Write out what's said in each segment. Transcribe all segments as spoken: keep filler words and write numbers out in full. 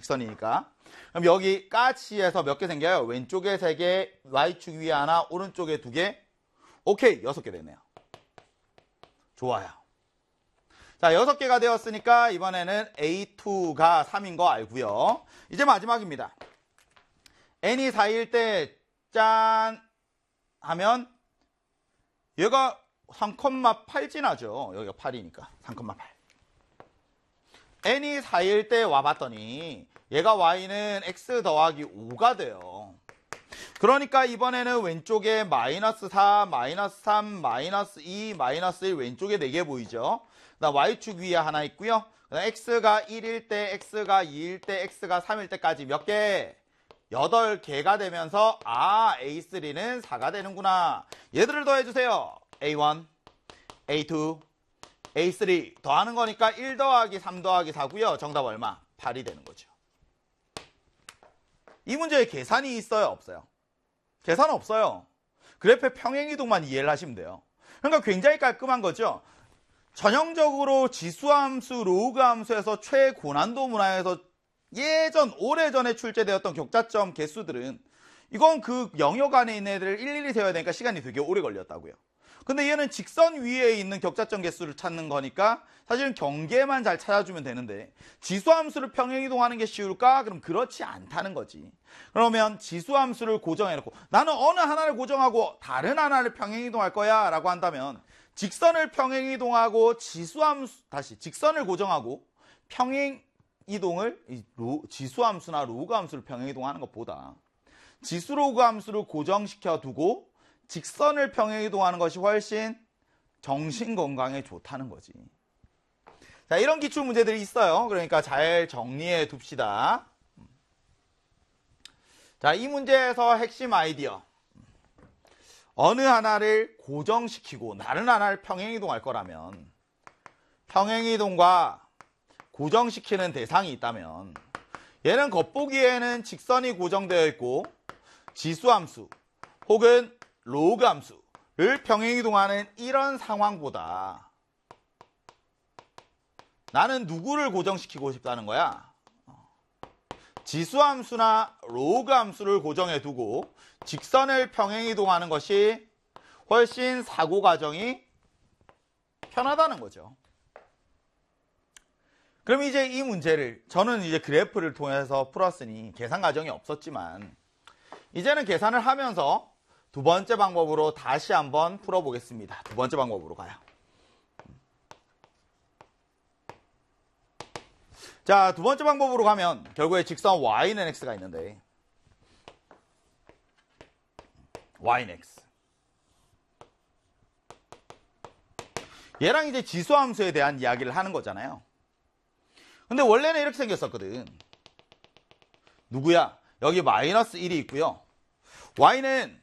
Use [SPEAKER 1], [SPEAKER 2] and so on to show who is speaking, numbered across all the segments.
[SPEAKER 1] 직선이니까. 그럼 여기 까치에서 몇 개 생겨요? 왼쪽에 세 개, Y축 위에 하나, 오른쪽에 두 개. 오케이, 여섯 개 되네요. 좋아요. 자, 여섯 개가 되었으니까 이번에는 에이 투가 삼인 거 알고요. 이제 마지막입니다. n이 사일 때 짠 하면 얘가 삼 콤마 팔 지나죠. 여기가 팔이니까 삼 콤마 팔. n이 사일 때 와봤더니 얘가 y는 x 더하기 오가 돼요. 그러니까 이번에는 왼쪽에 마이너스 사, 마이너스 삼, 마이너스 이, 마이너스 일 왼쪽에 네 개 보이죠. 그다음 y축 위에 하나 있고요. 그다음 x가 일일 때, x가 이일 때, x가 삼일 때까지 몇 개? 여덟 개가 되면서 아, 에이 쓰리는 사가 되는구나. 얘들을 더해주세요. 에이 원, 에이 투, 에이 쓰리 더하는 거니까 일 더하기 삼 더하기 사고요. 정답 얼마? 팔이 되는 거죠. 이 문제에 계산이 있어요? 없어요? 계산 없어요. 그래프의 평행이동만 이해를 하시면 돼요. 그러니까 굉장히 깔끔한 거죠. 전형적으로 지수함수, 로그 함수에서 최고난도 문항에서 예전, 오래전에 출제되었던 격자점 개수들은 이건 그 영역 안에 있는 애들을 일일이 세워야 되니까 시간이 되게 오래 걸렸다고요. 근데 얘는 직선 위에 있는 격자점 개수를 찾는 거니까 사실은 경계만 잘 찾아주면 되는데 지수함수를 평행이동하는 게 쉬울까? 그럼 그렇지 않다는 거지. 그러면 지수함수를 고정해놓고 나는 어느 하나를 고정하고 다른 하나를 평행이동할 거야 라고 한다면 직선을 평행이동하고 지수함수, 다시 직선을 고정하고 평행이동을 지수함수나 로그 함수를 평행이동하는 것보다 지수 로그 함수를 고정시켜 두고 직선을 평행이동하는 것이 훨씬 정신건강에 좋다는 거지. 자, 이런 기출문제들이 있어요. 그러니까 잘 정리해 둡시다. 자, 이 문제에서 핵심 아이디어. 어느 하나를 고정시키고 다른 하나를 평행이동할 거라면 평행이동과 고정시키는 대상이 있다면 얘는 겉보기에는 직선이 고정되어 있고 지수함수 혹은 로그 함수를 평행이동하는 이런 상황보다 나는 누구를 고정시키고 싶다는 거야? 지수함수나 로그 함수를 고정해 두고 직선을 평행이동하는 것이 훨씬 사고 과정이 편하다는 거죠. 그럼 이제 이 문제를 저는 이제 그래프를 통해서 풀었으니 계산 과정이 없었지만 이제는 계산을 하면서 두 번째 방법으로 다시 한번 풀어보겠습니다. 두 번째 방법으로 가요. 자, 두 번째 방법으로 가면 결국에 직선 y는 x가 있는데 y는 x 얘랑 이제 지수함수에 대한 이야기를 하는 거잖아요. 근데 원래는 이렇게 생겼었거든. 누구야? 여기 마이너스 일이 있고요. y는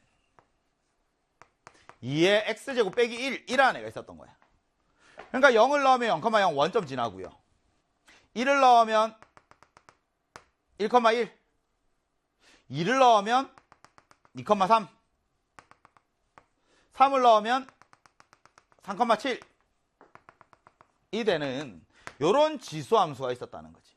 [SPEAKER 1] 이에 x제곱 빼기 일, 이라는 애가 있었던 거야. 그러니까 영을 넣으면 영 콤마 영 원점 지나고요. 일을 넣으면 일 콤마 일, 이를 넣으면 이 콤마 삼, 삼을 넣으면 삼 콤마 칠 이 되는 요런 지수함수가 있었다는 거지.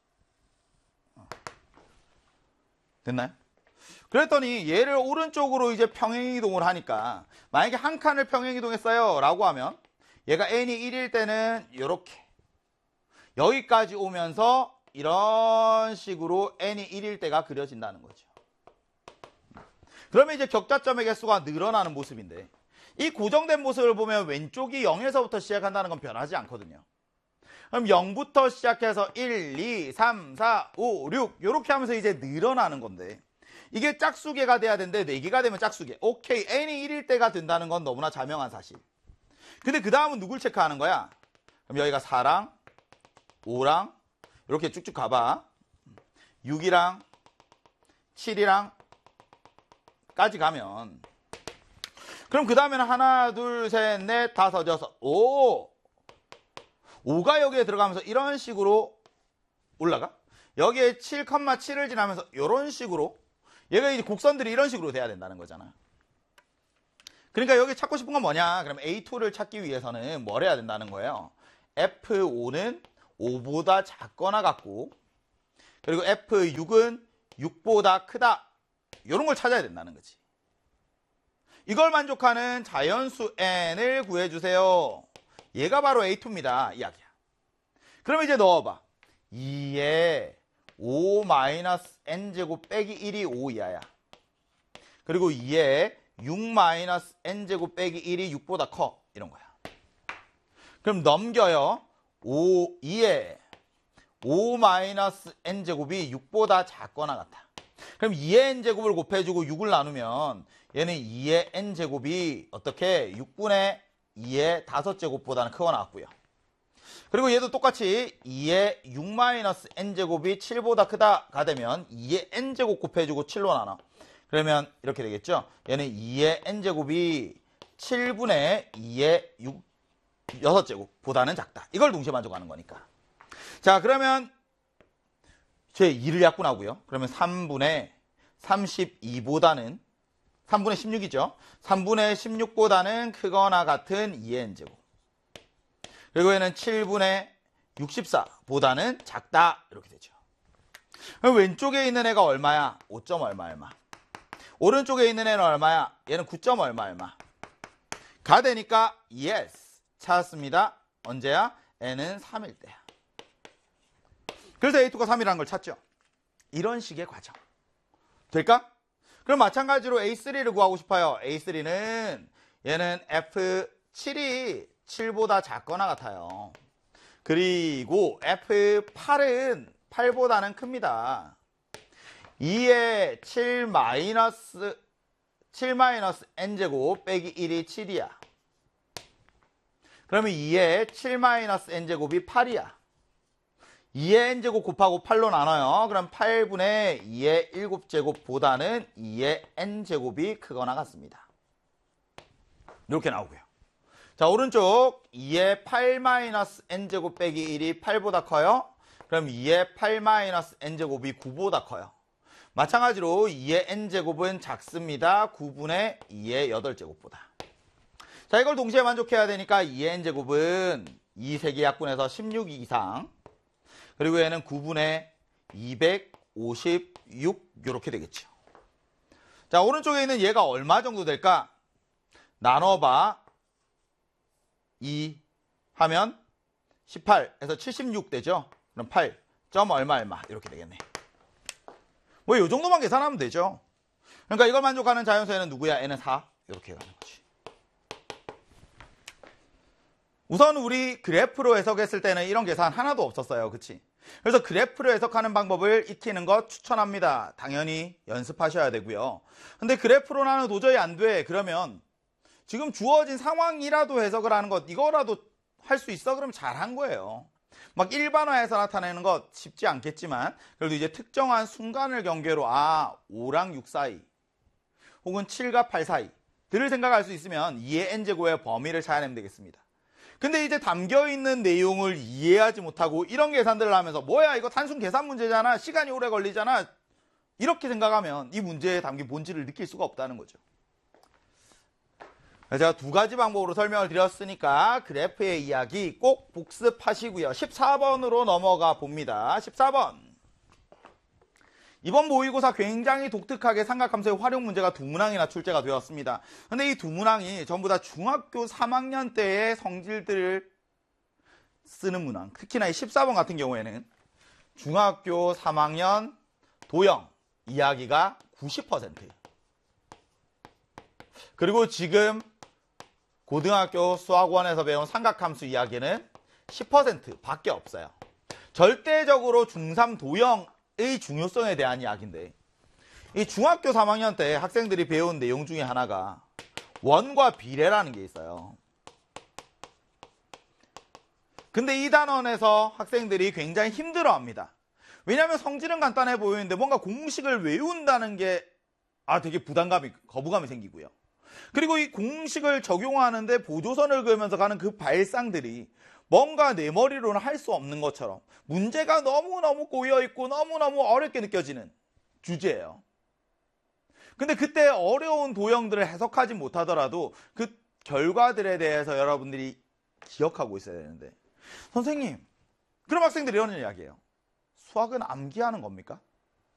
[SPEAKER 1] 됐나요? 그랬더니 얘를 오른쪽으로 이제 평행이동을 하니까 만약에 한 칸을 평행이동했어요 라고 하면 얘가 n이 일일 때는 이렇게 여기까지 오면서 이런 식으로 n이 일일 때가 그려진다는 거죠. 그러면 이제 격자점의 개수가 늘어나는 모습인데 이 고정된 모습을 보면 왼쪽이 영에서부터 시작한다는 건 변하지 않거든요. 그럼 영부터 시작해서 일, 이, 삼, 사, 오, 육 이렇게 하면서 이제 늘어나는 건데 이게 짝수개가 돼야 되는데 네 개가 되면 짝수개. 오케이, n이 일일 때가 된다는 건 너무나 자명한 사실. 근데 그 다음은 누굴 체크하는 거야? 그럼 여기가 사랑, 오랑 이렇게 쭉쭉 가봐. 육이랑 칠이랑 까지 가면 그럼 그 다음에는 하나, 둘, 셋, 넷, 다섯, 여섯, 오! 오가 여기에 들어가면서 이런 식으로 올라가. 여기에 칠 콤마 칠을 지나면서 이런 식으로 얘가 이제 곡선들이 이런 식으로 돼야 된다는 거잖아. 그러니까 여기 찾고 싶은 건 뭐냐? 그럼 에이 투를 찾기 위해서는 뭘 해야 된다는 거예요? 에프 오는 오보다 작거나 같고 그리고 에프 육은 육보다 크다. 이런 걸 찾아야 된다는 거지. 이걸 만족하는 자연수 n을 구해주세요. 얘가 바로 에이 투입니다. 이야기야. 그럼 이제 넣어봐. 이에 오 마이너스 n제곱 빼기 일이 오 이하야. 그리고 이에 육 마이너스 n제곱 빼기 일이 육보다 커. 이런 거야. 그럼 넘겨요. 오, 이에 오 마이너스 n제곱이 육보다 작거나 같아. 그럼 이의 n제곱을 곱해주고 육을 나누면 얘는 이의 n제곱이 어떻게 육분의 이의 다섯 제곱보다는 크거나 같고요. 그리고 얘도 똑같이 이의 육 마이너스 n제곱이 칠보다 크다가 되면 이의 n제곱 곱해주고 칠로 나눠. 그러면 이렇게 되겠죠. 얘는 이의 n제곱이 칠분의 이의 육, 여섯 제곱보다는 작다. 이걸 동시에 만족하는 거니까. 자, 그러면 제 이를 약분하고요. 그러면 삼분의 삼십이보다는 삼분의 십육이죠. 삼분의 십육보다는 크거나 같은 이의 n제곱. 그리고 얘는 칠분의 육십사보다는 작다. 이렇게 되죠. 그럼 왼쪽에 있는 애가 얼마야? 오 점 얼마 얼마. 오른쪽에 있는 애는 얼마야? 얘는 구 점 얼마 얼마. 가 되니까 yes. 찾았습니다. 언제야? n은 삼일 때야. 그래서 에이 투가 삼이라는 걸 찾죠. 이런 식의 과정. 될까? 그럼 마찬가지로 에이 쓰리를 구하고 싶어요. 에이 쓰리는 얘는 에프 칠이 칠보다 작거나 같아요. 그리고 에프 팔은 팔보다는 큽니다. 이에 칠 마이너스 칠 마이너스 n제곱 빼기 일이 칠이야. 그러면 이에 칠 마이너스 n제곱이 팔이야. 이의 n제곱 곱하고 팔로 나눠요. 그럼 팔분의 이의 일곱 제곱보다는 이의 n제곱이 크거나 같습니다. 이렇게 나오고요. 자, 오른쪽 이의 팔 마이너스 n제곱 빼기 일이 팔보다 커요. 그럼 이의 팔 마이너스 n제곱이 구보다 커요. 마찬가지로 이의 n제곱은 작습니다. 구분의 이의 여덟 제곱보다. 자, 이걸 동시에 만족해야 되니까 이의 n제곱은 이 세 개 약분해서 십육 이상. 그리고 얘는 구분의 이백오십육 이렇게 되겠죠. 자, 오른쪽에 있는 얘가 얼마 정도 될까? 나눠봐. 이 하면 십팔에서 칠십육 되죠. 그럼 팔 점 얼마 얼마 이렇게 되겠네. 뭐 이 정도만 계산하면 되죠. 그러니까 이걸 만족하는 자연수에는 누구야? n은 사. 이렇게 가는 거지. 우선 우리 그래프로 해석했을 때는 이런 계산 하나도 없었어요. 그치? 그래서 그래프로 해석하는 방법을 익히는 것 추천합니다. 당연히 연습하셔야 되고요. 근데 그래프로 나는 도저히 안 돼. 그러면 지금 주어진 상황이라도 해석을 하는 것, 이거라도 할 수 있어? 그러면 잘한 거예요. 막 일반화해서 나타내는 것 쉽지 않겠지만 그래도 이제 특정한 순간을 경계로 아, 오랑 육 사이 혹은 칠과 팔 사이 들을 생각할 수 있으면 이의 n제곱의 범위를 찾아내면 되겠습니다. 근데 이제 담겨있는 내용을 이해하지 못하고 이런 계산들을 하면서 뭐야 이거 단순 계산 문제잖아. 시간이 오래 걸리잖아. 이렇게 생각하면 이 문제에 담긴 본질을 느낄 수가 없다는 거죠. 제가 두 가지 방법으로 설명을 드렸으니까 그래프의 이야기 꼭 복습하시고요. 십사 번으로 넘어가 봅니다. 십사 번. 이번 모의고사 굉장히 독특하게 삼각함수의 활용 문제가 두 문항이나 출제가 되었습니다. 근데 이 두 문항이 전부 다 중학교 삼 학년 때의 성질들을 쓰는 문항. 특히나 이 십사 번 같은 경우에는 중학교 삼 학년 도형 이야기가 구십 퍼센트. 그리고 지금 고등학교 수학원에서 배운 삼각함수 이야기는 십 퍼센트 밖에 없어요. 절대적으로 중삼 도형의 중요성에 대한 이야기인데 이 중학교 삼 학년 때 학생들이 배운 내용 중에 하나가 원과 비례라는 게 있어요. 근데 이 단원에서 학생들이 굉장히 힘들어합니다. 왜냐하면 성질은 간단해 보이는데 뭔가 공식을 외운다는 게 아 되게 부담감이, 거부감이 생기고요. 그리고 이 공식을 적용하는데 보조선을 그으면서 가는 그 발상들이 뭔가 내 머리로는 할 수 없는 것처럼 문제가 너무너무 꼬여있고 너무너무 어렵게 느껴지는 주제예요. 근데 그때 어려운 도형들을 해석하지 못하더라도 그 결과들에 대해서 여러분들이 기억하고 있어야 되는데 선생님, 그럼 학생들이 이런 이야기예요. 수학은 암기하는 겁니까?